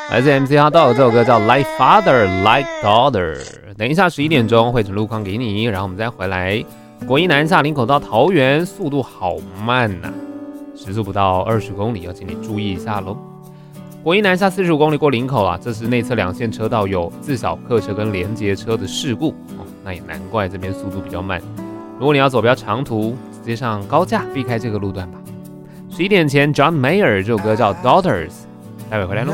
来自 MC Hotdog 这首歌叫 Like Father Like Daughter。等一下11点钟会整路况给你，然后我们再回来。国一南下林口到桃园，速度好慢呐、时速不到20公里，要请你注意一下喽。国一南下45公里过林口啊，这是内侧两线车道有自小客车跟连接车的事故哦，那也难怪这边速度比较慢。如果你要走比较长途，直接上高架避开这个路段吧。11点前 John Mayer 这首歌叫 Daughters， 待会回来喽。